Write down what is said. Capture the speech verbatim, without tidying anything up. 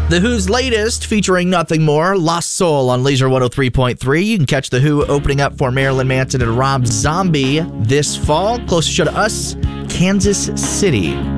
The Who's latest, featuring nothing more, Lost Soul on Laser one oh three point three. You can catch The Who opening up for Marilyn Manson and Rob Zombie this fall. Closest show to us, Kansas City.